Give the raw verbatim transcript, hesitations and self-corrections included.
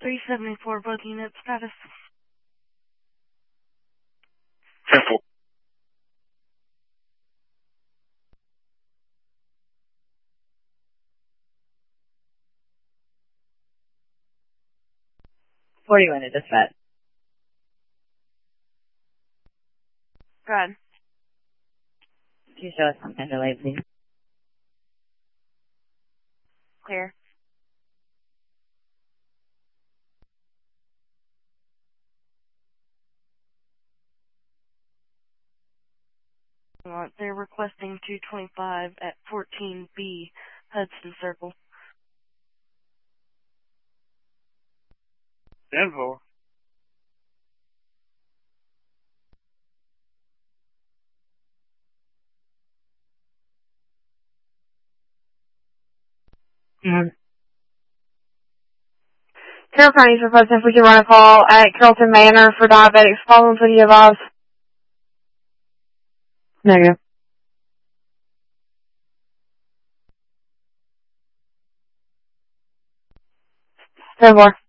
three seventy-four, both units, status. Simple. forty-one to dispatch. Go ahead. Can you show us some kind of delay, please? Clear. Uh, they're requesting two twenty-five at fourteen B Hudson Circle. Simple. Mm-hmm. Carroll County's requesting if we can run a call at Carrollton Manor for diabetics. Following city of Oz. Negative. ten four.